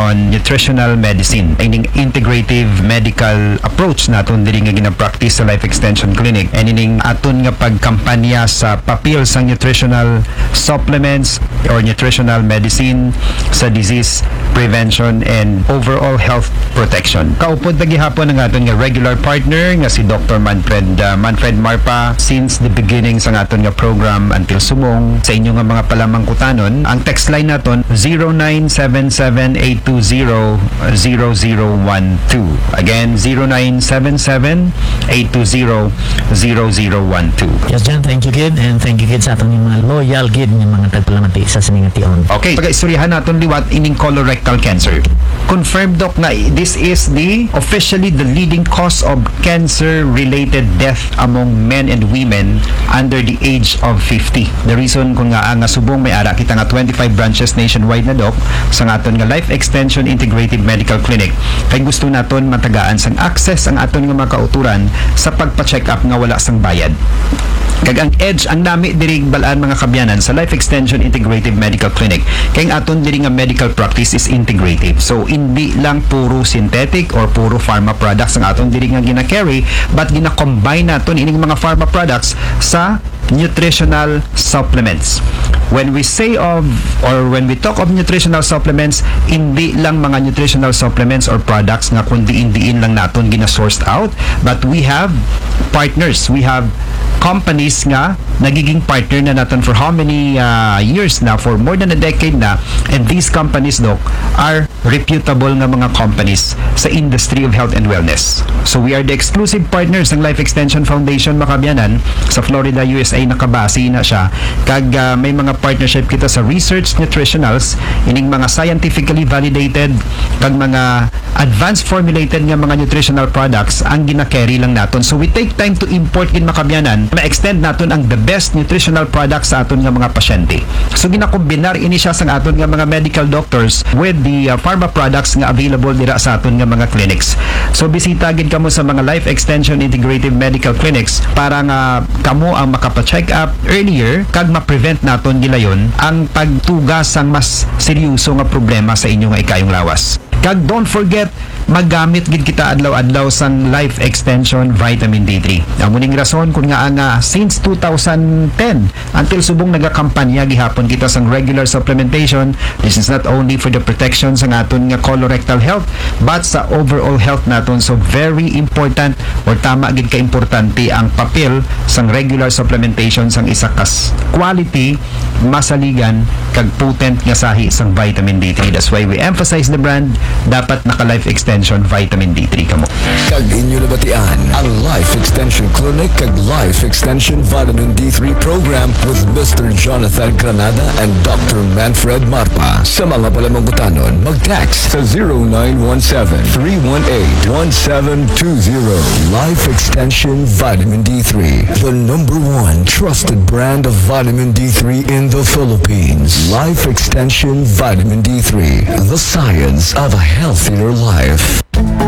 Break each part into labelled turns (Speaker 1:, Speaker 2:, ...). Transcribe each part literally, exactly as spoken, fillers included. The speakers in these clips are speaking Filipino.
Speaker 1: on nutritional medicine. Ining integrative medical approach naton diri nga gina-practice sa Life Extension Clinic. And ining aton nga pagkampanya sa papel sa nutritional supplements or nutritional medicine sa disease prevention and overall health protection. Kaupod na gihapon ang aton nga regular partner nga si Doctor Manfred uh, Manfred Marpa since the beginning sa aton nga program until sumong sa inyo nga mga palamangkutanon. Ang text line naton zero nine seven seven eight two zero zero zero one two. Again, zero nine seven seven eight two zero zero zero one two.
Speaker 2: Yes, John, thank you, kid, and thank you, kid, sa atong mga loyal, kid, ng mga tagpalamati sa siningation.
Speaker 1: Okay, pag-istoryahan natin liwat ining colorectal cancer. Confirmed, Doc, na this is the officially the leading cause of cancer-related death among men and women under the age of fifty. The reason kung nga nga subong may ara kita nga twenty-five branches nationwide na, Doc, sa aton nga Life Extension Integrative Medical Clinic. Kay gusto naton matagaan sang access ang aton nga makauturan sa pagpa-check up nga wala sang bayad. Kag ang edge ang nami diri balaan mga kabyanan sa Life Extension Integrative Medical Clinic kay ang aton diri nga medical practice is integrative. So hindi lang puro synthetic or puro pharma products ang aton diri nga gina-carry, but gina-combine naton ining mga pharma products sa nutritional supplements. When we say of or when we talk of nutritional supplements, hindi lang mga nutritional supplements or products nga kundi indiin lang naton gina-sourced out, but we have partners, we have companies nga nagiging partner na natin for how many uh, years na, for more than a decade na, and these companies, Doc, are reputable nga mga companies sa industry of health and wellness. So we are the exclusive partners ng Life Extension Foundation Makabyanan sa Florida, U S A. Nakabase na siya kag uh, may mga partnership kita sa research nutritionals, ining mga scientifically validated kag mga advanced formulated nga mga nutritional products ang gina-carry lang naton. So we take time to import gin Makabyanan, ma-extend naton ang the best nutritional products sa aton nga mga pasyente. So ginakombinar ini siya sa aton nga mga medical doctors with the uh, pharma products nga available dira sa aton nga mga clinics. So bisita gid kamo sa mga Life Extension Integrative Medical Clinics para nga kamo ang makapa-check up earlier kag ma-prevent naton gilayon ang pagtugas sang mas seryoso nga problema sa inyo nga ikayong lawas. Kag don't forget, maggamit gid kita adlaw-adlaw sang Life Extension Vitamin D three. Ang muning rason kung nga nga since two thousand ten until subong nagakampanya gihapon kita sang regular supplementation. This is not only for the protection sang aton nga colorectal health but sa overall health naton. So very important or tama gid ka importante ang papel sang regular supplementation sang isa kas quality, masaligan kag potent nga sahi sang vitamin D three. That's why we emphasize the brand. Dapat naka Life Extension Vitamin D three kamo.
Speaker 3: Kag inyo nabatian ang Life Extension Clinic kag Life Extension Vitamin D three program with Mister Jonathan Granada and Doctor Manfred Marpa. Sa mga palamangkutanon, mag-text sa zero nine one seven three one eight one seven two zero. Life Extension Vitamin D three, the number one trusted brand of vitamin D three in the Philippines. Life Extension Vitamin D three, the science of a healthier life.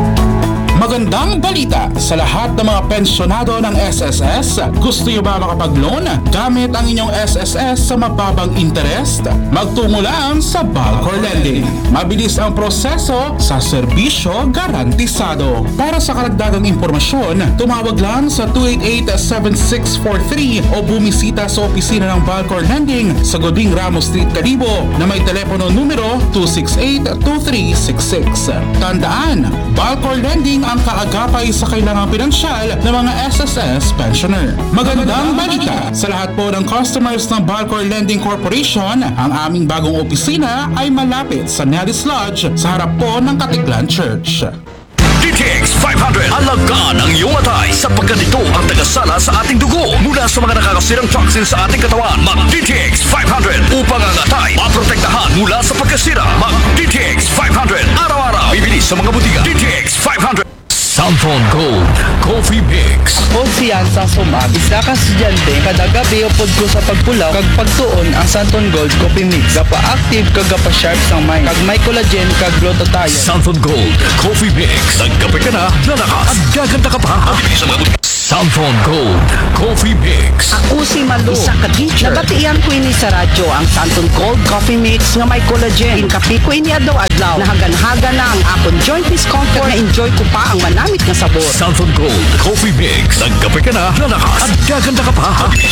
Speaker 4: Magandang balita sa lahat ng mga pensyonado ng S S S. Gusto niyo ba makapag-loan gamit ang inyong S S S sa mababang interest? Magtungo lang sa Balcor Lending. Mabilis ang proseso sa serbisyo garantisado. Para sa karagdagang impormasyon, tumawag lang sa two eight eight seven six four three o bumisita sa opisina ng Balcor Lending sa Goding Ramos Street, Calibo na may telepono numero two six eight two three six six. Tandaan, Balcor Lending ang kaagapay sa kailangang pinansyal ng mga S S S pensioner. Magandang balita sa lahat po ng customers ng Balcor Lending Corporation. Ang aming bagong opisina ay malapit sa Nellis Lodge sa harap po ng Katiklan Church.
Speaker 5: D T X five hundred, alagaan ang iyong atay sapagkat ito ang tagasala sa ating dugo mula sa mga nakakasirang toxins sa ating katawan. Mag D T X five hundred upang ang atay maprotektahan mula sa pagkasira. Mag D T X five hundred araw-araw. Bibili sa mga butika. D T X five hundred. Santon Gold Coffee Mix.
Speaker 6: Og siyan sa suma, isa ka estudyante kada gabi upod ko sa pagpulaw kag pagtuon ang Santon Gold Coffee Mix. Gapa-active kag gapa-sharp sang mind. Kag may collagen kag glutathione.
Speaker 5: Santon Gold Coffee Mix. Nagkape ka na, lalakas at gaganda ka pa. Bibili sa mga butika. Southern Gold Coffee Mix.
Speaker 7: Ako si Malu, isa ka teacher. Nabatian ko ini sa radyo ang Santon Gold Coffee Mix nga may collagen. Inkapi ko ini adlaw-adlaw. Nahagan-haga na ang akong joint discomfort na enjoy ko pa ang manamit na sabor.
Speaker 5: Southern Gold Coffee Mix. Nagkape ka na, lalakas at gaganda ka pa.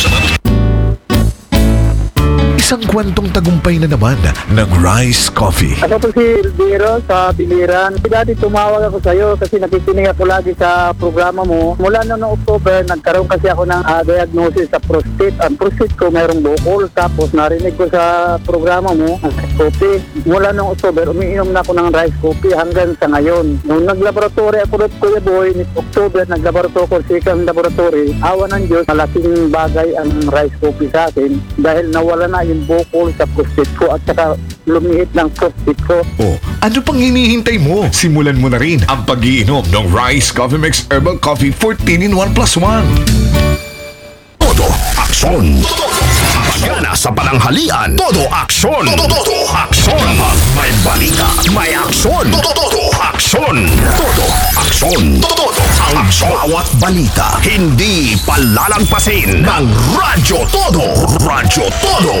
Speaker 3: Isang kwentong tagumpay na naman ng Rice Coffee.
Speaker 8: Ako po si Elviro sa Biliran. Dati tumawag ako sa iyo kasi nakikinig ako lagi sa programa mo. Mula noong October, nagkaroon kasi ako ng uh, diagnosis sa prostate. Ang prostate ko mayroong bukol. Tapos narinig ko sa programa mo, ang rice coffee. Mula noong October, umiinom na ako ng rice coffee hanggang sa ngayon. Nung naglaboratory ako doon, Kuya Boy, ni October, naglaboratory ko sa ikang laboratory. Awa ng Diyos, malaking bagay ang rice coffee sa akin dahil nawala na yung bukol sa prostate ko at saka lumiit ng prostate ko.
Speaker 3: Oh, ano pang hinihintay mo? Simulan mo na rin ang pag-iinom ng Rice Coffee Mix Herbal Coffee fourteen in one plus one.
Speaker 5: Todo aksyon. Pagana sa pananghalian. Todo aksyon. Todo aksyon. May balita. May aksyon. Todo aksyon. Todo aksyon. Todo ang bawat balita. Hindi palalagpasin ng Radyo Todo. Radyo Todo.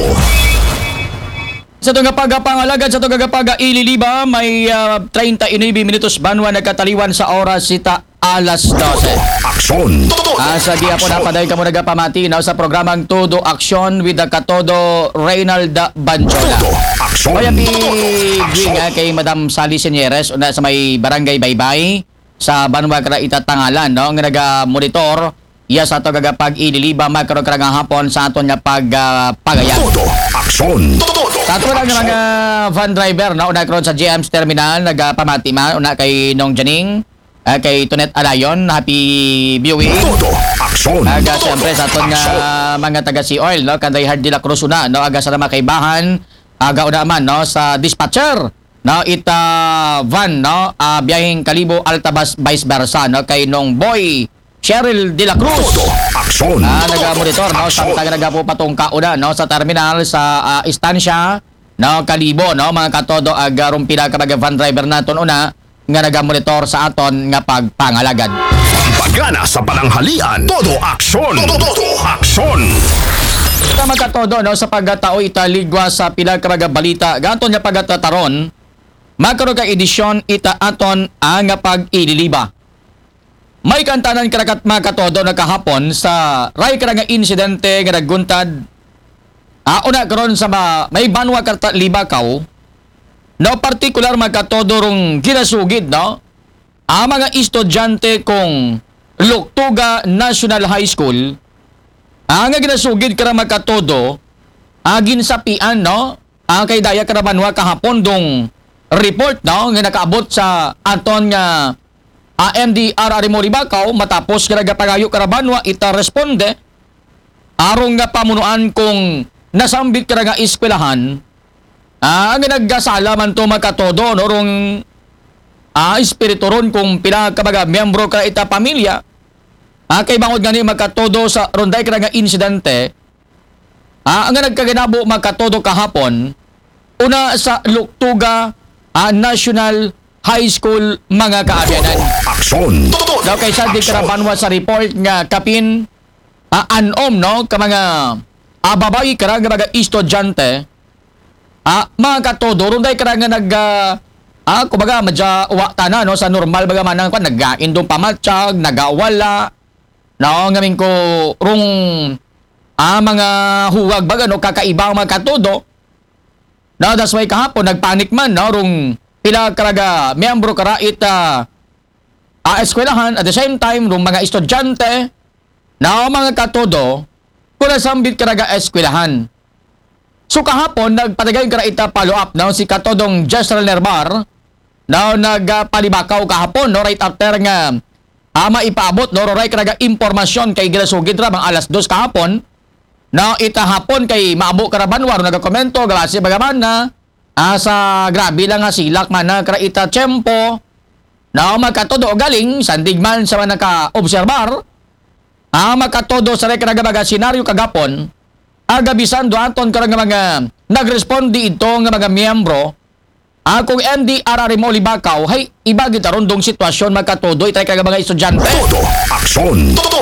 Speaker 9: Sa itong pagpangalagad, sa itong pag ililiba, may uh, thirty-nine minutos banwa nagkataliwan sa oras sita alas dose.
Speaker 5: Aksyon!
Speaker 9: Ah, sa di po napaday ka mo nagapamati no, sa programang Todo Aksyon with the Katodo Reynalda Banchola.
Speaker 5: Aksyon!
Speaker 9: Kaya bigwing nga kay Madam Sally Senieres una sa may barangay Baybay sa Banwa Kara Itatangalan no, nga naga-monitor iya sa ito gagapag ililiba magkaroon ka nga hapon sa aton nga pag uh, pagayan.
Speaker 5: Todo aksyon!
Speaker 9: Sa ato lang nga mga van driver no, una karon sa G M's Terminal nagapamati man una kay Nong Janing, uh, kay Tonet Alayon, happy viewing.
Speaker 5: Todo aksyon!
Speaker 9: Aga siyempre sa aton nga mga taga Sea Oil no, kanday Hard de la Cruz una no, aga sa mga kaibahan, aga una man no sa dispatcher no, ita van no, uh, biyaheng Kalibo Altabas vice versa no, kay Nong Boy Cheryl de la Cruz.
Speaker 5: Todo aksyon!
Speaker 9: Ah, naga-monitor no, samtang nagapo patong kauna no sa terminal sa uh, istansya no, Kalibo no, mga katodo aga rumpila ka mga van driver naton una nga naga-monitor sa aton nga pagpangalagad.
Speaker 5: Pagana sa pananghalian. Todo aksyon! Todo aksyon!
Speaker 9: Sa mga katodo no, sa pagkatao italigwa sa pila ka mga balita gaton nga pagkataron magkaroon ka edisyon ita aton ang nga pag-ililiba. May kantanan karakat mga katodo na kahapon sa ray karang insidente nga nagguntad ah, una karon sa ma, may banwa karta libakaw no, partikular mga katodo rong ginasugid no ang mga estudyante kong Luktuga National High School ang nga ginasugid karang mga katodo agin sapian no ang kay daya karang banwa kahapon dong report no nga nakaabot sa aton nga A M D R R mo Libakaw matapos karaga pagayo karabanwa ita responde arong nga pamunuan kung nasambit karaga eskwelahan ah, nga naggasala man to makatodo no rong ah, espiritu ron kung pila kabaga miyembro ka ita pamilya ah, kay bangod gani makatodo sa ronday karaga insidente ah, nga nagkaganabo makatodo kahapon una sa Luktuga ah, National High School mga kaabyanan.
Speaker 5: Aksyon!
Speaker 9: Daw kay sa di karabanwa sa report nga kapin uh, anom no ka mga uh, babayi kara nga mga estudyante ah, mga katodo runday kara nga nag uh, ah, kumbaga madya uwa tana no sa normal baga manang pa nagaindong pamatsyag nagawala no ngamin ko rung ah, mga huwag baga no kakaibang mga katodo no, that's why kahapon nagpanik man no rung pila karaga miyembro kara ita uh, eskwelahan at the same time rung mga estudyante na mga katodo kung nasambit karaga eskwelahan. So kahapon nagpatagay kara ita follow up no si katodong Jezreel Nerbar na nagpalibakaw kahapon no right after nga ama ipaabot no right karaga impormasyon kay ginasugid ra mga alas dos kahapon na ita hapon kay maabo karabanwar nagakomento galasi bagaman na asa grabe lang nga silak man na kraita tiyempo na makatodo galing sandigman sa mga naka-obserbar ah, makatodo sa rekraga mga senaryo kagapon agabisan do aton karang mga nagrespondi ito nga mga miyembro ah, kung M D R R mo Libakaw hay iba gid aron dong sitwasyon makatodo itay kaga mga estudyante.
Speaker 5: Todo aksyon! Todo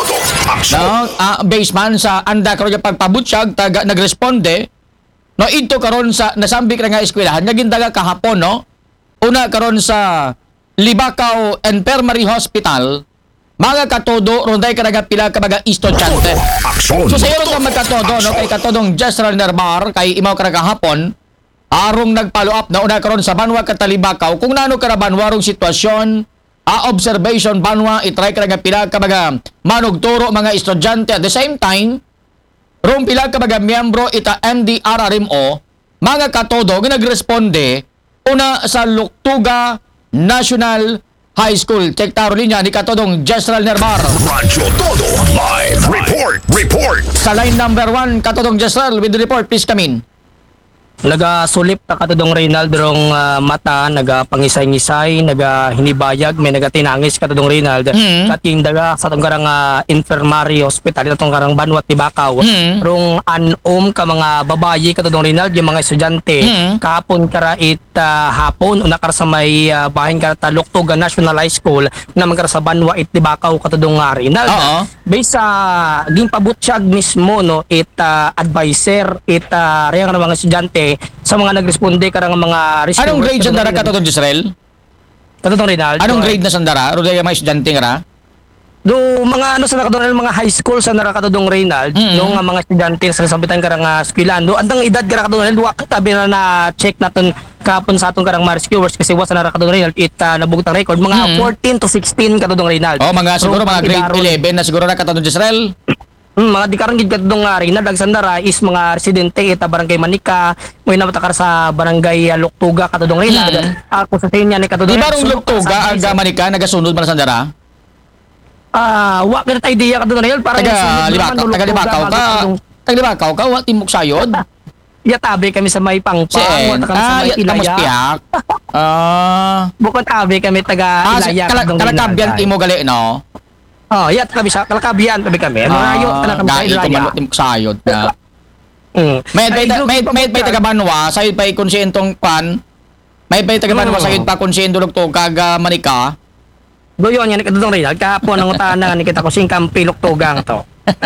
Speaker 9: no, ah, baseman sa anda karon nga pagpabutyag taga nagresponde no ito karon sa nasambik na nga eskwelahan nga gindaga kahapon no. Una karon sa Libakaw Infirmary Hospital mga katodo ronday ka nga pila ka mga estudyante. So sa iyo ka magkatodo no kay katodong General Nermar kay imaw ka kahapon arong nag-follow up na una karon sa Banwa Katalibakaw kung nano ka banwarong sitwasyon a observation banwa itry ka nga pila ka mga manugturo mga estudyante at the same time rong pila ka mga miyembro ita M D R R M O mga katodo nga nagresponde una sa Luktuga National High School. Check taro linya ni katodong General Nermar.
Speaker 5: Radyo Todo Live Report Report
Speaker 9: Sa line number one katodong General with the report please come in.
Speaker 10: Nagasulip ka katudong Reynald rong uh, mata, nagapangisay-ngisay, nagahinibayag, may nagatinangis katudong Reynald.
Speaker 9: Mm.
Speaker 10: Kating daga sa itong karang uh, infirmary hospital, itong karang Banwat Tibakaw.
Speaker 9: Mm.
Speaker 10: Rong anom ka mga babayi katudong Reynald, yung mga estudyante.
Speaker 9: Mm.
Speaker 10: Kahapon kara it uh, hapon, una kara sa may uh, bahin kara ta Luktuga National High School, na magkara sa Banwat Tibakaw katudong uh, Reynald.
Speaker 9: Oo.
Speaker 10: Based sa ginpabutyag mismo no it uh, advisor it uh, reyang mga estudyante sa mga nagresponde karang mga rescue.
Speaker 9: Anong grade sandara katodong Israel?
Speaker 10: Katodong Reynald.
Speaker 9: Anong grade na sandara? Ro mga estudyante nga ra?
Speaker 10: Do mga ano sa nakatudong mga high school sa narakatudong Reynald,
Speaker 9: Mm-hmm.
Speaker 10: no nga mga estudyante sa sabitan karang uh, eskwelahan. Do andang edad karakatudong Reynald, wa tabi na na check naton kapon sa atong karang mga rescuers kasi wa sa narakatudong Reynald it uh, nabugtang record mga
Speaker 9: Mm-hmm.
Speaker 10: fourteen to sixteen katudong Reynald.
Speaker 9: Oh, mga siguro
Speaker 10: So,
Speaker 9: mga grade
Speaker 10: idaron-
Speaker 9: eleven na siguro na katodong Israel.
Speaker 10: Hmm, mga di karang gid katudong uh, Reynald agsandara is mga residente ita barangay Manika, mo nabatakar sa barangay uh, Luktuga katudong Reynald.
Speaker 9: Mm-hmm.
Speaker 10: Ako sa tinya ni katudong
Speaker 9: Di ba rong
Speaker 10: Reynald,
Speaker 9: Luktuga
Speaker 10: sa-
Speaker 9: aga manika nagasunod man na sandara?
Speaker 10: Ah, wa kita idea katudong Reynald para
Speaker 9: Taga Libakaw, taga Libakaw ka. Taga Libakaw ka wa timok sayod.
Speaker 10: Yatabi kami sa may pangpang,
Speaker 9: Si
Speaker 10: wa ta kami sa
Speaker 9: Ah,
Speaker 10: may
Speaker 9: tamos
Speaker 10: Ilaya.
Speaker 9: piyak. Ah.
Speaker 10: Bukod tabi kami taga
Speaker 9: Ah,
Speaker 10: Ilaya.
Speaker 9: kala
Speaker 10: katudong
Speaker 9: kalakabyan
Speaker 10: Reynald.
Speaker 9: imo gali no.
Speaker 10: Oh, yat kami sa kalakabian tabi kami. Marayo
Speaker 9: Ah,
Speaker 10: kana kami sa
Speaker 9: dahil ito
Speaker 10: Ilaya.
Speaker 9: man timok sayod na.
Speaker 10: Mm.
Speaker 9: May may
Speaker 10: Ay,
Speaker 9: may
Speaker 10: lugi pa
Speaker 9: may
Speaker 10: po
Speaker 9: may
Speaker 10: ka.
Speaker 9: taga Banwa sayod pa konsentong pan. May may taga Banwa
Speaker 10: Mm.
Speaker 9: sayod pa konsento Luktuga kaga manika.
Speaker 10: Doyon yan katudong Reynald kahapon ang utana ni kita ko singkam pilok-tugang to.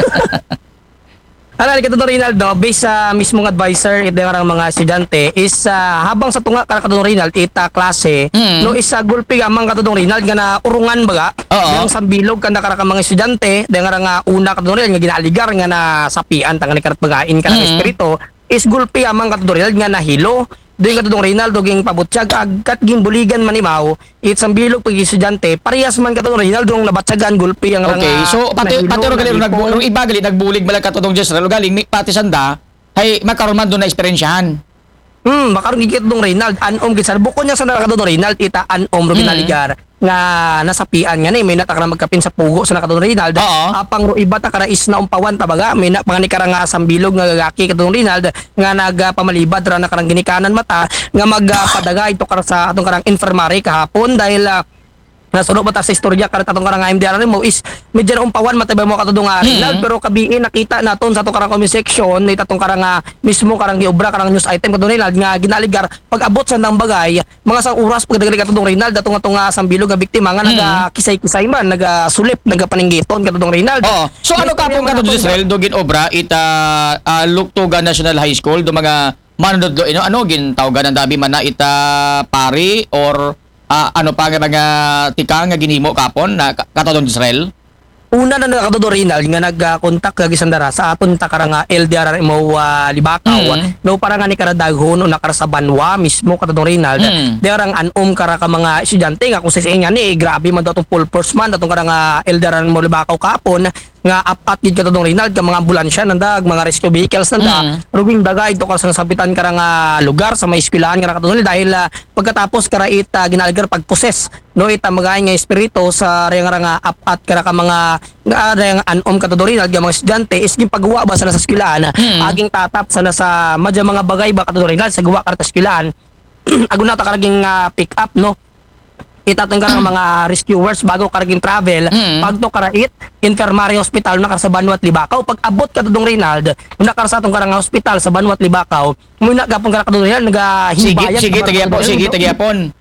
Speaker 10: Ano ni katudong Reynald do, based sa mismong advisor ito yung mga estudyante is uh, habang sa tunga ka katudong Reynald ita klase
Speaker 9: Mm.
Speaker 10: no isa gulpi amang katudong Reynald nga na urungan baga
Speaker 9: Oo.
Speaker 10: yung sambilog kanda kara ka mga estudyante dengan nga una katudong Reynald nga ginaaligar nga na sapian tanga ni karat bagain ka ng
Speaker 9: Mm.
Speaker 10: espiritu is gulpi amang katudong Reynald nga nahilo doon katudong Reynald ging pabutyag agkat gimbuligan manimaw it sambilog pag estudyante parehas man katudong Reynald dong nabatsagan gulpi ang
Speaker 9: Okay,
Speaker 10: nga
Speaker 9: so pati
Speaker 10: nahilo,
Speaker 9: pati ro gali
Speaker 10: nalipol.
Speaker 9: nagbulig iba gali nagbulig bala katodong Israel galing mi- pati sanda hay makaron man doon na eksperyensyahan.
Speaker 10: Hmm, makaroon gigit dong Reynald anom gid sa bukod niya sa nakadong Reynald ita anom ro
Speaker 9: Mm.
Speaker 10: ginaligar nga nasapian nga ni may natakara magkapin sa pugo sa nakadong Reynald
Speaker 9: Oo.
Speaker 10: apang ro iba ta kara is na umpawan tabaga may na pangani kara nga sambilog nga gagaki kadong Reynald nga nagapamalibad ra na karang ginikanan mata nga magpadaga ito kara sa atong karang infirmary kahapon dahil ah, nasunod ba ta sa istorya karat atong karang M D R mo is medyo na umpawan matibay mo katudong nga Reynald pero kabiin nakita naton sa atong karang comment section ni tatong karang nga mismo karang giobra karang news item katudong Reynald nga ginaligar pag abot sa nang bagay mga sa oras pagdagali katudong Reynald atong atong nga sambilog nga biktima nga nagakisay-kisay man nagasulip nagapaninggiton katudong Reynald.
Speaker 9: Oh, so ano ka pong katodong Israel do gin obra ita uh, Luktuga National High School do mga manunod do ino ano gin tawagan ang dabi man na ita pari or ah, ano pa nga mga tika nga ginimo kapon na ka- katodong Israel?
Speaker 10: Una na nakatudo Reynald nga nagkontak kag isandara sa aton ta karang L D R mo uh, Libakaw
Speaker 9: Mm.
Speaker 10: no para nga ni karadaghon no nakara sa Banwa mismo katudong Reynald
Speaker 9: Mm.
Speaker 10: derang anom kara ka mga estudyante nga kung sa inya ni grabe man daw tong full force man datong karang uh, L D R mo Libakaw kapon nga apat gid katudong Reynald ka mga ambulansya nandag mga rescue vehicles nanda
Speaker 9: Mm.
Speaker 10: ruging daga ito ka sa sabitan karang uh, lugar sa may eskwelahan nga katudong dahil uh, pagkatapos kara ita ginalgar pagposes no ita magay nga espiritu sa reyang nga apat kara ka mga nga reyang anom katudong Reynald nga mga estudyante is gipagawa ba sana sa eskwelahan
Speaker 9: Mm.
Speaker 10: aging tatap sana sa madya mga bagay ba katudong Reynald sa gawa kara ta eskwelahan agun na ta karaging uh, pick up no itatong karang mga rescuers bago karaging travel
Speaker 9: Mm.
Speaker 10: pagto karait infirmary hospital na sa Banwat Libakaw pag abot katudong Reynald una kar sa atong karang hospital sa Banwat Libakaw muna gapon kara katudong Reynald
Speaker 9: Sige,
Speaker 10: nagahibayag
Speaker 9: sige tagyapon, sige tagyapon.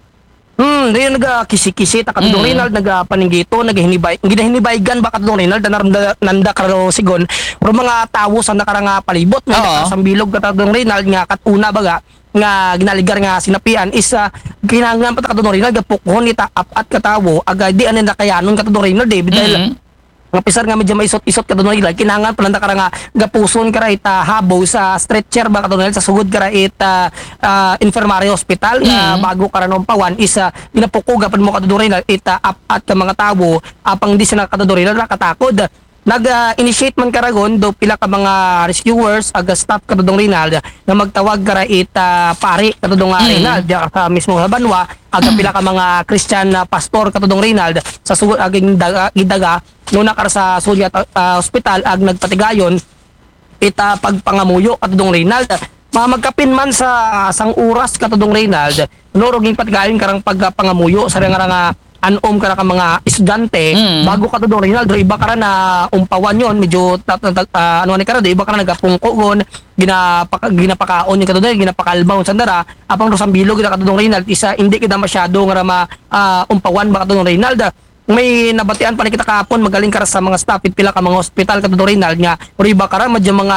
Speaker 10: Hmm, di nagakisi-kisi ta kadtong
Speaker 9: Mm.
Speaker 10: Rinald nagapaninggito, nagahinibay. Ginahinibaygan ba kadtong Rinald nanda nanda karo sigon. Pero mga tawo sa nakarang palibot nga
Speaker 9: Oo.
Speaker 10: sa bilog kadtong Rinald nga katuna baga nga ginaligar nga sinapian is uh, kinahanglan pa ta kadtong Rinald gapukhon ita apat ka tawo aga di anen nakayanon kadtong Rinald eh dahil
Speaker 9: Mhm.
Speaker 10: nga pisar nga medyo maisot-isot ka doon nila kinahanglan pa lang ka nga gapuson ka ra ita habow sa stretcher ba ka doon sa sugod ka ra ita uh, infirmary hospital nga
Speaker 9: Mm.
Speaker 10: bago ka ra nung pawan isa ginapukuga pa mo ka doon nila ita apat ka mga tawo apang di sila ka doon nila nakatakod nag-initiate man karagon do pila ka mga rescuers aga staff ka dodong Rinald nga magtawag kara ita pari ka dodong
Speaker 9: Mm.
Speaker 10: Rinald diya sa mismo sa Banwa aga pila ka mga Christian na pastor ka dodong Rinald sa sugod aging daga gidaga nuna kara sa Sulyat uh, Hospital ag nagpatigayon ita pagpangamuyo ka dodong Rinald mamagkapin man sa sang oras ka dodong Rinald noroging patigayon karang pagpangamuyo sa nga nga anom ka na ka mga estudyante
Speaker 9: Mm.
Speaker 10: bago ka to doon Rinaldo iba ka na na umpawan yon medyo tat, tat, uh, ano ni ka na iba ka na nagapungkogon ginapaka, ginapakaon yung ka doon ginapakalbaw sa dara apang do sambilog ka to doon Rinaldo isa hindi kita masyado nga ma uh, umpawan ba ka to doon Rinaldo may nabatian pa ni kita kapon magaling ka ra sa mga staff pila ka mga hospital ka to doon Rinaldo nga or iba ka ra medyo mga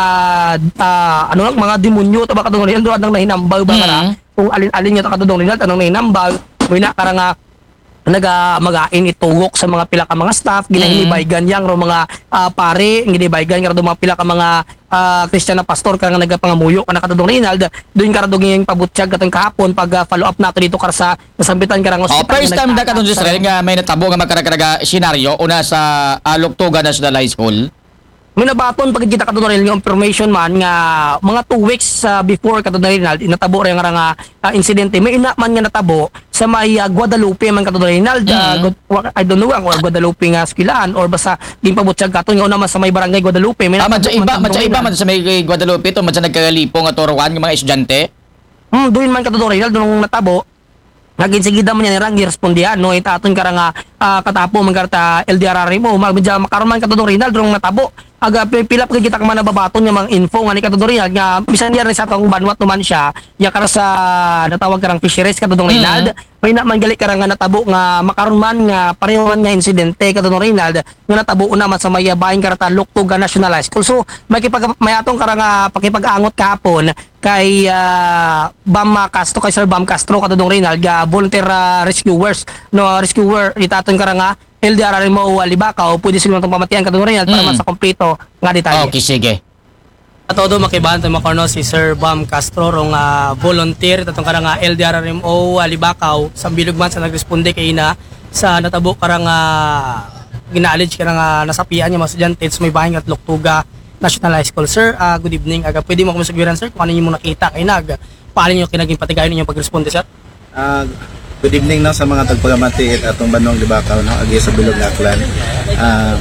Speaker 10: uh, ano lang mga demonyo to ba ka doon Rinaldo anang nahinambag ba ka ra
Speaker 9: Mm.
Speaker 10: kung alin-alin yung ka to doon Rinaldo anong nahinambag may na ka ra nga naga magain itugok sa mga pila ka mga staff ginahinibaygan yang ro mga uh, pare ginibaygan nga ro mga pila ka mga uh, Christian na pastor ka nga nagapangamuyo kana kadtong Rinald doon ka ra duging pabutyag katong kahapon pag uh, follow up nato dito kar sa nasambitan ka
Speaker 9: Oh,
Speaker 10: nga hospital
Speaker 9: first time da ka doon Israel nga may natabo nga magkaragaraga senaryo una sa uh, Luktuga National High School.
Speaker 10: may nabaton pag kita kadto rin yung information man nga mga two weeks uh, before kadto Rinald inatabo rin nga nga uh, insidente may ina man nga natabo sa may uh, Guadalupe man kadto Rinald uh,
Speaker 9: Mm.
Speaker 10: Gu- I don't know ang or Guadalupe nga eskwelahan or basta din pabutyag katon nga una man sa may barangay Guadalupe may
Speaker 9: Ah, madya
Speaker 10: natabo
Speaker 9: iba,
Speaker 10: man
Speaker 9: madya
Speaker 10: kadto
Speaker 9: iba
Speaker 10: Rinald.
Speaker 9: man sa may Guadalupe to, madya nagkagalipong at turuan ng mga estudyante.
Speaker 10: Hmm, doon man kadto Rinald nung natabo naging sigida man yan irang girespondihan no itaton ka ra nga uh, katapo man karta L D R R mo magmedya makaron man kadto Rinald nung natabo aga pila pa kita ka man nababaton nga mga info nga ni kadto Rinald nga bisan diyan sa atong banwat naman siya ya kara sa natawag karang fisheries kadto Rinald may na man gali karang nga natabo nga makaron man nga pareho man nga insidente kadto Rinald nga natabo una man sa may bahin karata Luktuga National High School so may kipag may atong karang nga pakipag-angot kahapon kay uh, Bam Castro kay Sir Bam Castro kadto Rinald ga volunteer uh, rescuers no rescuer itaton karang nga L D R R mo Alibakaw pwede sila itong pamatian kadto Rinald para
Speaker 9: Mm.
Speaker 10: man sa kompleto nga detalye.
Speaker 9: Okay, sige.
Speaker 11: Todo makibahan tayo makarno si Sir Bam Castro rong uh, volunteer tatong karang uh, L D R R M O Alibakaw sa bilog man sa nagresponde kay ina sa natabo karang uh, ginaaledge karang uh, nasapian niya mga estudyante sa may bahay at Luktuga National High School. Sir, uh, good evening. Aga pwede mo kumusagwiran sir kung ano niyo mo nakita kay nag paano niyo kinaging patigayon niyo pagresponde sir?
Speaker 12: Ah, good evening no sa mga tagpagamati at atong Banwang Libakaw no agi sa Bilog nga Aklan. Ah,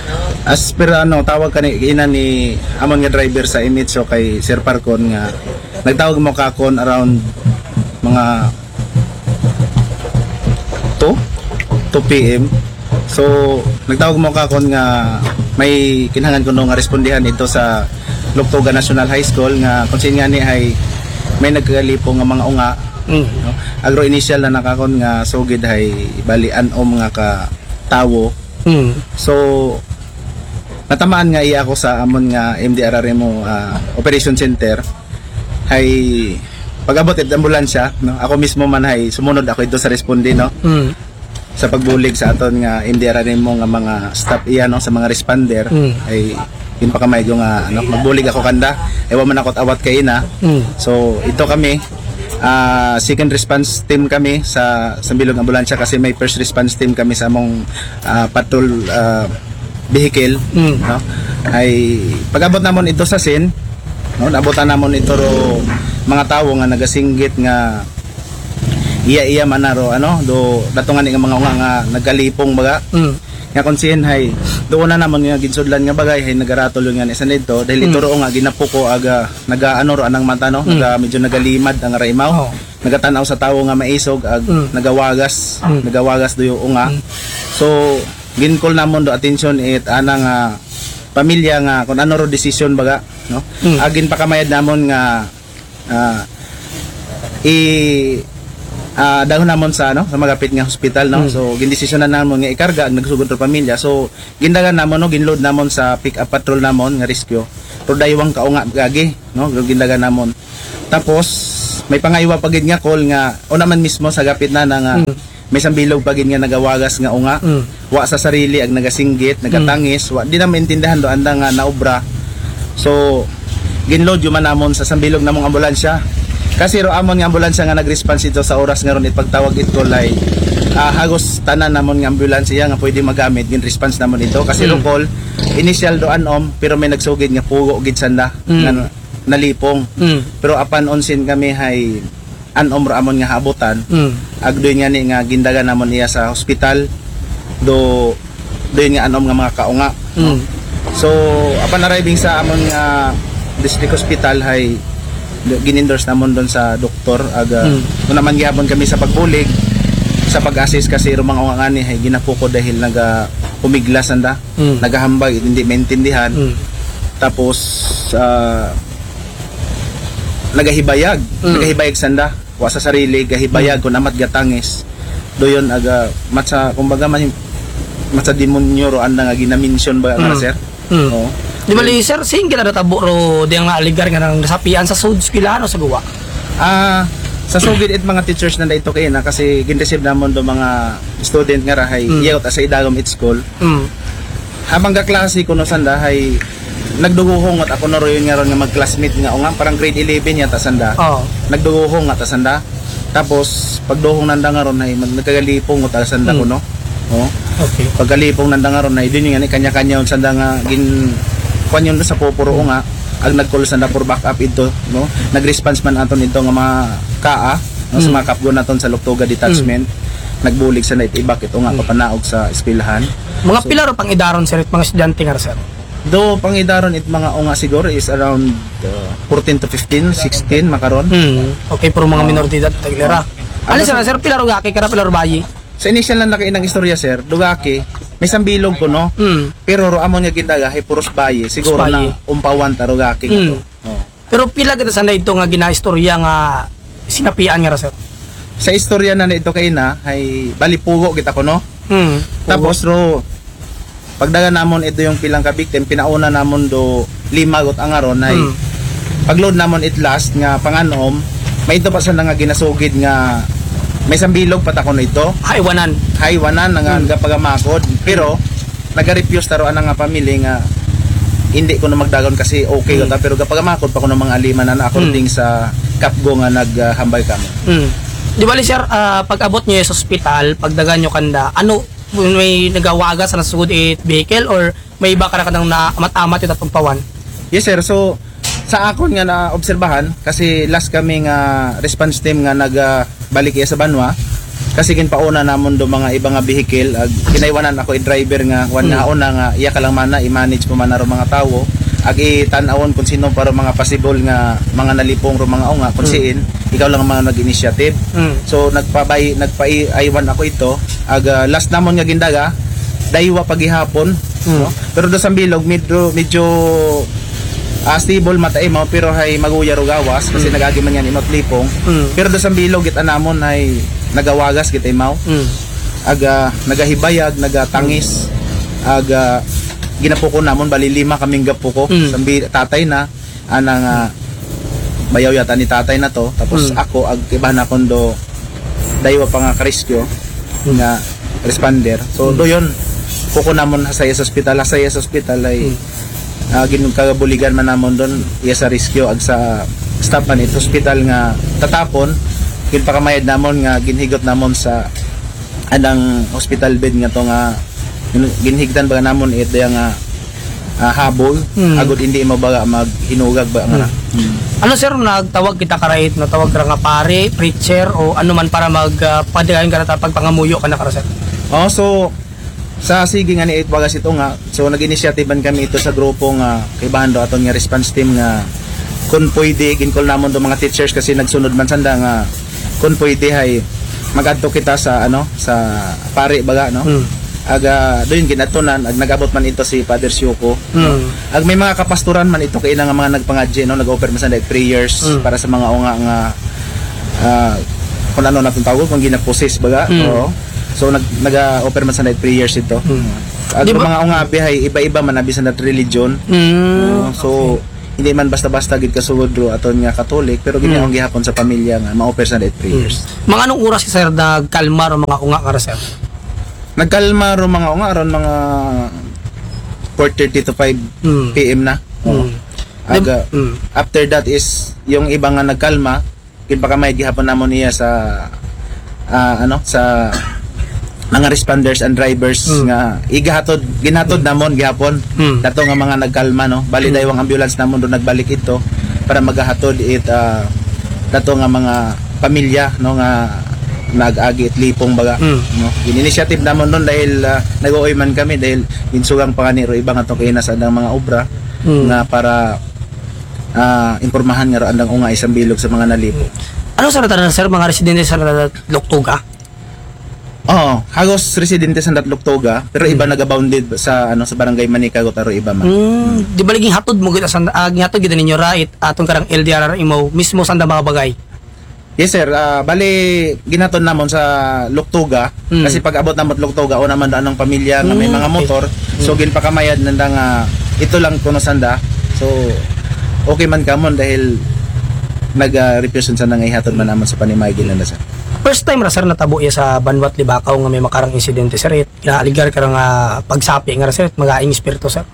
Speaker 12: as per ano tawag kani ina ni amon nga driver sa Imitso kay Sir Parcon nga nagtawag mo kakon around mga two p m. So nagtawag mo kakon nga may kinahanglan kuno nga respondihan ito sa Luktuga National High School nga kung sin nga ni ay may nagkalipo nga mga unga.
Speaker 10: Mm.
Speaker 12: No? Agro initial na nakakon nga sugid hay bali anom nga ka tawo.
Speaker 10: Mm.
Speaker 12: So natamaan nga iya ako sa amon nga M D R R mo uh, Operation Center hay pag-abot it ambulansya no ako mismo man hay sumunod ako ito sa responde no
Speaker 10: Mm.
Speaker 12: sa pagbulig sa aton nga M D R R mo nga mga staff iya no sa mga responder
Speaker 10: Mm.
Speaker 12: ay yun pa kamay ko nga ano magbulig ako kanda ay wa man akot awat kay ina.
Speaker 10: Mm.
Speaker 12: So ito kami uh, second response team kami sa Sambilog Ambulansya kasi may first response team kami sa among uh, patrol uh, vehicle
Speaker 10: Mm.
Speaker 12: no ay pag-abot namon ito sa scene no nabotan namon ito ro mga tawo nga nagasinggit nga iya iya manaro ano do datungan nga mga nga, nga nagalipong baga
Speaker 10: Mm.
Speaker 12: nga konsihen hay doon na naman nga ginsudlan nga bagay hay nagaratol yung nga isa nito dahil ito ro nga ginapuko aga naga ano ro anang mata no naga medyo nagalimad ang raimaw
Speaker 10: Oh.
Speaker 12: nagatanaw sa tawo nga maisog ag
Speaker 10: Mm.
Speaker 12: nagawagas
Speaker 10: Mm.
Speaker 12: nagawagas do yung unga so ginkol namon do attention it ana nga pamilya nga kung ano ro decision baga no
Speaker 10: Mm.
Speaker 12: agin pa kamayad namon nga ah, i ah dahon namon sa ano sa magapit nga hospital no.
Speaker 10: Mm.
Speaker 12: So gindesisyonan namon nga ikarga ang nagsugod ra pamilya. So gindagan namon no ginload namon sa pick up patrol namon nga rescue. Pero daywang kaunga gagi no gindagan namon. Tapos may pangaywa pa gid nga call nga o naman mismo sa gapit na nga
Speaker 10: Mm.
Speaker 12: may sambilog pa gid nga nagawagas nga unga.
Speaker 10: Mm.
Speaker 12: Wa sa sarili ag nagasinggit, nagatangis, wa di na maintindihan do anda nga naobra. So ginload yung man namon sa sambilog namong ambulansya. Kasi ro amon nga ambulansya nga nag-response ito sa oras nga ron ipagtawag ito lay uh, hagos tanan namon nga ambulansya nga pwede magamit gin response namon ito kasi
Speaker 10: Mm.
Speaker 12: ro call initial do anom pero may nagsugid nga pugo gid sanda
Speaker 10: Mm.
Speaker 12: nga nalipong.
Speaker 10: Mm.
Speaker 12: Pero apan onsin kami hay anom ro amon nga habutan
Speaker 10: Mm.
Speaker 12: agdoy nga ni nga gindagan namon iya sa hospital do doy nga anom nga mga kaunga.
Speaker 10: Mm.
Speaker 12: So apan arriving sa amon nga district hospital hay ginendorse namon doon sa doktor aga
Speaker 10: Mm.
Speaker 12: kung naman gihapon kami sa pagbulig sa pag-assist kasi ro mga ungangani hay ginapuko dahil naga pumiglas anda
Speaker 10: Mm.
Speaker 12: nagahambag hindi maintindihan
Speaker 10: Mm.
Speaker 12: tapos uh, nagahibayag
Speaker 10: Mm.
Speaker 12: nagahibayag sanda wa sa sarili gahibayag kun amat gatangis doyon aga matsa kumbaga man matsa demonyo ro anda nga ginamention ba nga
Speaker 10: Mm.
Speaker 12: sir.
Speaker 10: Mm.
Speaker 12: Oo.
Speaker 10: Di ba li sir, single na natabo ro di nga aligar nga nang nasapian sa sud eskwelahan o sa guwa?
Speaker 12: Ah, sa sugid it mga teachers na dito kay na kasi gin-receive namon do mga student nga rahay
Speaker 10: Mm.
Speaker 12: iyot sa idagom it school.
Speaker 10: Mm.
Speaker 12: Habang ga klase kuno sanda hay nagduguhong at ako na ro yun nga ron nga mag-classmate nga o nga parang grade eleven yata sanda.
Speaker 10: Oh.
Speaker 12: Nagduguhong at sanda. Tapos pagduhong nanda nga ron ay mag- nagkagalipong at sanda
Speaker 10: Mm.
Speaker 12: kuno. Oh.
Speaker 10: Okay.
Speaker 12: Pagkalipong nanda nga ron ay din nga ni kanya-kanya sanda nga gin kwan yun sa popuro nga ag nag-call sanda for backup ito no nag-response man aton ito nga mga kaa no, sa
Speaker 10: Mm.
Speaker 12: mga kapgo naton sa Luktuga detachment nagbulig sa night ibak ito nga papanaog sa eskwelahan
Speaker 10: Mga pila ro pang idaron sir, mga estudyante nga sir.
Speaker 12: do pangidaron it mga unga siguro is around uh, fourteen to fifteen sixteen makaron.
Speaker 10: Mm. Okay, pero mga minor de edad taglera. Ano sir, sir pila ro gaki kara pila ro bayi?
Speaker 12: Sa initial lang laki ng istorya sir dugaki may sambilog ko no
Speaker 10: Mm.
Speaker 12: pero ro amon nga gindaga hay puros bayi siguro
Speaker 10: Puros bayi.
Speaker 12: na umpawan tarugaki
Speaker 10: Mm.
Speaker 12: ito. Oh.
Speaker 10: Pero pila kita sanay ito nga ginaistorya nga sinapian nga ra sir.
Speaker 12: Sa istorya na ito kay na hay balipugo kita ko no.
Speaker 10: Mm.
Speaker 12: Tapos ro pagdaga namon ito yung pilang ka victim pinauna namon do lima got angaron ay
Speaker 10: Mm.
Speaker 12: pagload namon it last nga panganom may ito pa sa nga ginasugid nga may sambilog patakon ito
Speaker 10: Haywanan.
Speaker 12: haywanan nga
Speaker 10: Mm.
Speaker 12: nga pagamakod pero naga-refuse taro ana nga pamilya nga hindi ko na magdagon kasi okay
Speaker 10: Mm.
Speaker 12: mm. pero kapag makod pa ko ng mga aliman na according
Speaker 10: Mm.
Speaker 12: sa kapgo nga naghambay kami.
Speaker 10: Mm. Di ba li sir, ah, pag abot niyo sa ospital, pagdagan niyo kanda, ano may nagawaga sa nasugod it vehicle or may iba ka na kanang na amat-amat yung tatumpawan?
Speaker 12: Yes sir, so sa akon nga na obserbahan kasi last kami nga response team nga nagbalik iya sa Banwa kasi ginpauna namon do mga ibang nga vehicle ag kinaiwanan ako i-driver nga wan nga una nga iya ka lang mana i-manage mo man ro mga tawo ag itan-awon kung sino para mga possible nga mga nalipong ro mga unga kung siin ikaw lang ang mga nag-initiative.
Speaker 10: Mm.
Speaker 12: So nagpabay nagpaiwan ako ito ag uh, last namon nga gindaga daywa pagihapon
Speaker 10: Mm.
Speaker 12: no? Pero do sa bilog medyo medyo uh, stable matay mo pero hay maguya ro gawas kasi
Speaker 10: Mm.
Speaker 12: nagagi man yan imot lipong.
Speaker 10: Mm.
Speaker 12: Pero do sa bilog git anamon hay nagawagas git imaw
Speaker 10: Mm.
Speaker 12: aga nagahibayag nagatangis aga ginapuko namon bali lima kaming gapuko
Speaker 10: Mm.
Speaker 12: sambi tatay na anang uh, bayaw yata ni tatay na to tapos
Speaker 10: Mm.
Speaker 12: ako ag ibahan na kondo daywa pa nga ka-rescue
Speaker 10: Mm.
Speaker 12: nga responder so do yon puko namon sa iya sa hospital sa iya sa hospital ay
Speaker 10: Mm.
Speaker 12: uh, ginung kagabuligan man namon don iya sa rescue ag sa staff man ito hospital nga tatapon gin pakamayad namon nga ginhigot namon sa anang hospital bed nga to nga gin- ginhigdan ba namon it nga uh, habol
Speaker 10: Mm.
Speaker 12: agud hindi mo ba maghinugag ba nga
Speaker 10: Ano sir, nagtawag kita karait, natawag ka nga pare, preacher, o ano man para magpadigayon ka na pagpangamuyo ka na kara sir?
Speaker 12: Oh, so sa sige nga ni eight bagas ito nga. So nag-initiativean kami ito sa grupo nga kay Bando aton nga response team nga kun pwede ginkol namon do mga teachers kasi nagsunod man sanda nga kun pwede hay magadto kita sa ano sa pare baga no.
Speaker 10: Mm.
Speaker 12: Aga doon ginatunan ag nagabot man ito si Father Syuko.
Speaker 10: Mm.
Speaker 12: Ag may mga kapastoran man ito kay nga mga nagpangadje no nag-offer man sa like prayers
Speaker 10: Mm.
Speaker 12: para sa mga unga nga ah, kung ano natong tawag kung gina-possess baga.
Speaker 10: Mm.
Speaker 12: Oo. So nag naga-offer man sa night prayers ito.
Speaker 10: Mm.
Speaker 12: At
Speaker 10: Di ba-
Speaker 12: mga ungabi ay iba-iba man abi sa that religion.
Speaker 10: Mm.
Speaker 12: Oo, so hindi man basta-basta gid kasugod ro aton nga Catholic pero gini ang gihapon sa pamilya nga ma-offer sa night prayers.
Speaker 10: Mga anong oras si sir nagkalma o mga unga ka sir?
Speaker 12: Nagkalma ro mga unga aron mga four thirty to five
Speaker 10: Mm.
Speaker 12: p m na. Oo.
Speaker 10: Mm.
Speaker 12: Aga,
Speaker 10: Mm.
Speaker 12: after that is yung iba nga nagkalma kin pa kamay gihapon namon niya sa ah, ano sa mga responders and drivers
Speaker 10: Mm.
Speaker 12: nga igahatod ginhatod namon gihapon
Speaker 10: Mm.
Speaker 12: dato nga mga nagkalma no bali
Speaker 10: Mm.
Speaker 12: dayon ang ambulance namon do nagbalik ito para magahatod it ah, dato nga mga pamilya no nga nag-agi at lipong baga
Speaker 10: Mm.
Speaker 12: no initiative namon nun dahil uh, nag-uoy man kami dahil insugang panganiro ibang atong kainas andang mga obra
Speaker 10: Mm.
Speaker 12: nga para ah, impormahan nga ro andang unga isang bilog sa mga nalipo.
Speaker 10: Ano sa natanan sir mga residente sa Luktuga?
Speaker 12: Oo, hagos residente sa Datluktoga pero iba nagabounded sa ano sa barangay Manika Gotaro iba man.
Speaker 10: Mm, di ba laging hatod mo gid sa uh, hatod gid ninyo right atong karang L D R R imo mismo sa mga bagay.
Speaker 12: Yes sir, ah, bali ginaton namon sa Luktoga
Speaker 10: Mm.
Speaker 12: kasi pag abot namon Luktoga o naman daan ng pamilya nga may
Speaker 10: Mm,
Speaker 12: mga
Speaker 10: okay.
Speaker 12: motor so ginpakamayad nanda nga ito lang kuno sanda. So okay man kamon dahil nag-represent sa nangihatod man namon sa panimay ginanda sir.
Speaker 10: First time ra sir natabo iya sa Banwat Libakaw nga may makarang insidente sir it. Aligar karang uh, pagsapi nga ra sir magaing espiritu sir.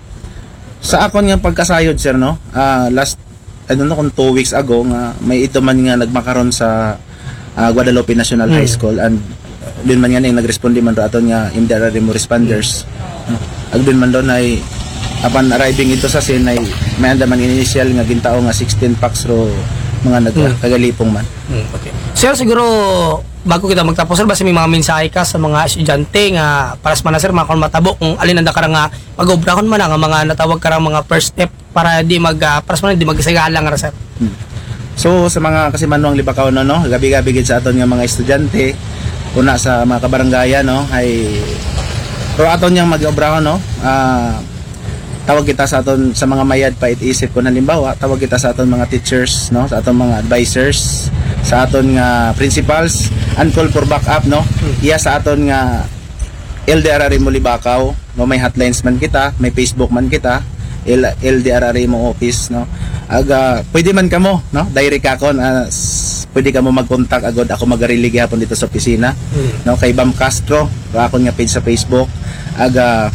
Speaker 12: Sa akon nga pagkasayod sir no, ah, last I don't know kung two weeks ago nga may ito man nga nagmakaron sa ah, Guadalupe National
Speaker 10: Mm.
Speaker 12: High School and din man nga ning nagresponde man do aton nga M D R R mo responders. No? Ag din man doon ay upon arriving ito sa scene ay may andaman initial nga gintao nga sixteen packs ro mga nagkagalipong man.
Speaker 10: Mm, okay. Sir siguro bago kita magtapos sir basta may mga mensahe ka sa mga estudyante nga para sa mana sir mga kon matabo kung alin ang karang nga mag-obrahon man nga mga natawag karang mga first step para di mag uh, para sa mana di magsagalang ra sir.
Speaker 12: Hmm. So sa mga kasi manuang Libakaw no, no gabi-gabi gid sa aton nga mga estudyante una sa mga kabarangaya no ay pero aton yang mag-obrahon no ah tawag kita sa aton sa mga mayad pa isip ko halimbawa tawag kita sa aton mga teachers no sa aton mga advisors sa aton nga principals and call for backup no iya sa aton nga L D R R mo Libakaw no may hotlines man kita may Facebook man kita L D R R mo office no aga pwede man kamo no direct ako uh, pwede kamo mag-contact agad ako magarili gyapon dito sa opisina no kay Bam Castro ako nga page sa Facebook aga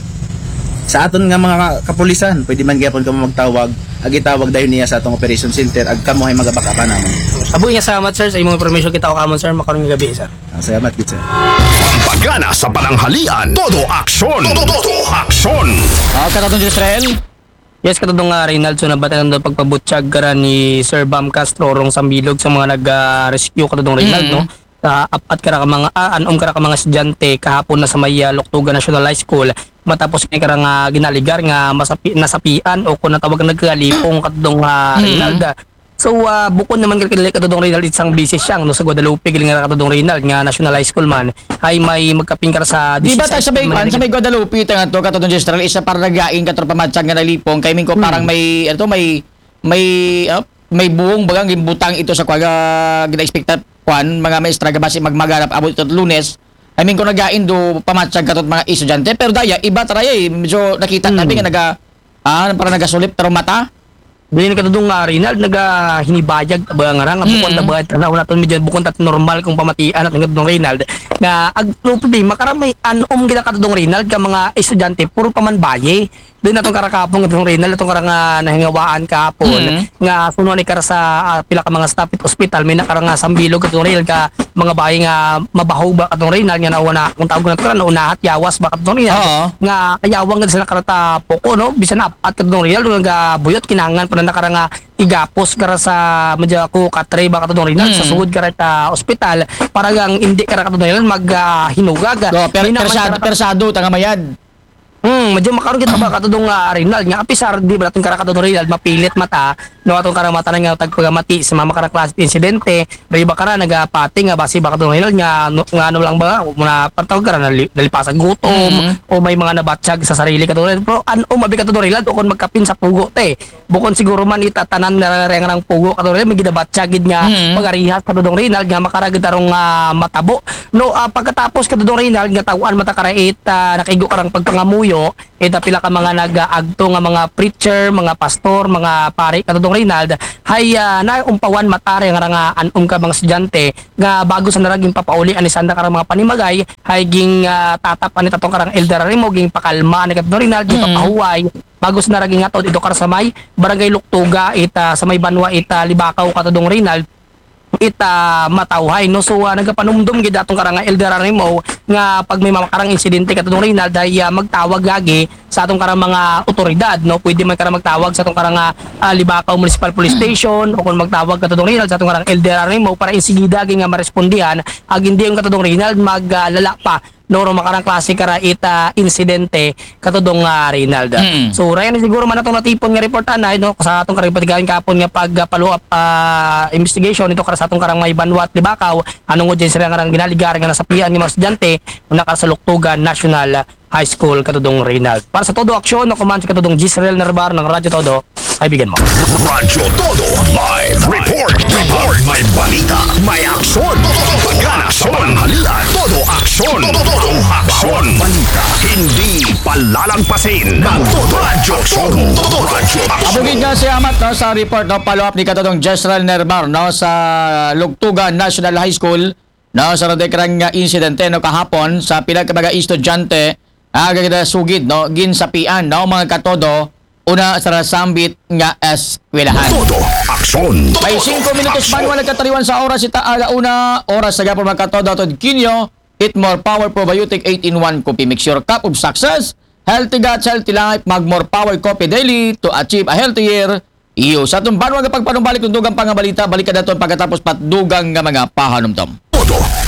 Speaker 12: sa aton nga mga kapulisan pwede man gyapon kamo magtawag agi tawag dayon niya sa atong operation center ag kamo ay magabaka pa namon.
Speaker 10: Abuy nga salamat sir sa imong information kita o kamon sir makarong gabi sir.
Speaker 12: Ah, salamat gid sir.
Speaker 5: Pampagana sa pananghalian. Todo aksyon. Todo aksyon.
Speaker 9: Ah, katong Israel.
Speaker 10: Yes, katulong nga Reynald, so nabatan doon pagpabutsyag ka ni Sir Bam Castro rong Sambilog sa mga nag-rescue katulong Reynald,
Speaker 9: Mm-hmm.
Speaker 10: no? Sa apat ka ka mga, ah, anom ka ka mga estudyante kahapon na sa may uh, Luktuga National High School matapos kay ka nga ginaligar nga masapi, nasapian o kung natawag nagkalipong katulong uh,
Speaker 9: Mm-hmm.
Speaker 10: Reynald. So uh, bukod naman kay katulong Reynald isang busy siyang no sa Guadalupe giling nga katulong Reynald nga National High School man ay may magkapingkar sa
Speaker 9: Di ba tayo sa may, sa may Guadalupe ito nga to, katong Israel, isa para nagaing katropa matchang nga nalipong, kay min ko parang may, ano to, may, may, uh, may buong bagang gimbutang ito sa kwaga gina-expected kwan, mga maestra gabasi magmaganap abot ito Lunes, I mean ko nagain do pamatsyag katot mga estudyante, pero daya, iba taraya eh, medyo nakita
Speaker 10: Hmm.
Speaker 9: natin nga naga, ah, parang nagasulip, pero mata,
Speaker 10: Bilin ka tudong nga Rinald naga hinibayag ba nga nga bukod
Speaker 9: Mm.
Speaker 10: na ba tanaw naton medyo bukod tat normal kung pamatian at nga tudong Rinald nga ag no problema karamay anom gida ka tudong Rinald ka mga estudyante puro pa man baye din natong karakapon nga tudong Rinald atong karang nga nahingawaan kahapon
Speaker 9: Mm.
Speaker 10: nga suno ni kara sa ah, pila ka mga staff at hospital may nakarang nga sambilog ka tudong Rinald ka mga baye nga mabaho ba katong Rinald nga nauna kung tawag na to naunahat yawas ba katong Rinald
Speaker 9: Oo.
Speaker 10: nga kayawang nga sila karata poko no bisan na at kadong Rinald nga buyot kinangan pa na nakarang nga igapos kara sa medyo ako katre ba katong Rinald
Speaker 9: Mm.
Speaker 10: sa sugod kara ta ospital para gang hindi kara katong Rinald mag uh, hinugag
Speaker 9: do, per,
Speaker 10: May naman
Speaker 9: persado,
Speaker 10: kara-
Speaker 9: persado, tangamayad.
Speaker 10: Hmm, medyo makaroon kita ba katong uh, Rinald nga apisar di ba natin kara katong Rinald mapilit mata no atong karang matanan nga tagpagamati sa mga makarang klase insidente ray ba kara nagapati nga basi ba katong hinal nga no, nga ano lang ba muna patawag kara nali- nalipasan gutom
Speaker 9: Mm-hmm.
Speaker 10: o may mga nabatsyag sa sarili katong pero ano mabi katong rilad o kon magkapin sa pugo te bukon siguro man itatanan na rengang pugo katong rilad may gidabatsyagid nga
Speaker 9: Mm-hmm.
Speaker 10: pagarihas katong Rinald nga makaragid tarong uh, matabo no uh, pagkatapos katong Rinald nga tawaan mata karait uh, nakaigo karang pagpangamuyo ita pila ka mga nag-agto nga mga preacher mga pastor mga pare katong Rinald hay uh, naumpawan matare nga nga anom ka mga estudyante nga bago sa naraging papauli ani sanda karang mga panimagay hay ging uh, tatap ani tatong karang elder mo ging pakalma ni katong Rinald ging papahuway bago sa naraging atod ito kar sa may barangay Luktuga ita sa may Banwa ita Libakaw katong Rinald ita matawhay no so uh, nagapanumdum gid atong karang elder mo nga pag may makarang insidente katong Rinald ay uh, magtawag lagi sa atong karang mga otoridad no pwede man karang magtawag sa atong karang uh, Libakaw Municipal Police Station o kung magtawag katong Rinald sa atong karang elder mo para insigida gi nga marespondihan ag hindi yung katong Rinald maglala uh, pa no makarang klase kara ita insidente katudong uh, Rinald.
Speaker 9: Mm.
Speaker 10: So rayon siguro man atong natipon nga report anay no sa atong karang patigayon kapon nga pag uh, follow up uh, investigation ito kara sa atong karang may Banwa at Libakaw anong udyan sila karang ginaligar nga nasapian nga mga estudyante nakara sa Luktugan National High School katudong Rinald. Para sa todo aksyon no kuman si katudong Gisrel Nerbar ng Radyo Todo kaibigan mo.
Speaker 5: Radyo Todo Live Report. Report. May balita. May aksyon. Pagana sa panghalian. Todo aksyon. Todo aksyon. Balita. Hindi palalampasin. Ng Todo Radyo Todo. Todo Radyo
Speaker 9: Abugid nga si Amat no, sa report no, follow up ni katodong Jesrel Nerbar no, sa Lugtugan National High School no, sa radekrang nga insidente no, kahapon sa pila ka mga estudyante agad sugid no, ginsapian no, mga katodo una sa sambit nga eskwelahan.
Speaker 5: Todo aksyon.
Speaker 9: May singko minutos man wala katariwan sa oras ita aga una oras sa gapon mga katodo atod kinyo Eat More Power Probiotic eight in one Coffee. Mix your cup of success. Healthy guts, healthy life. Mag More Power Coffee daily to achieve a healthier iyo. Sa itong banwa nga pagpanumbalik ng dugang pangabalita, balik ka na ito pagkatapos patdugang nga mga pahanumtom.
Speaker 5: Todo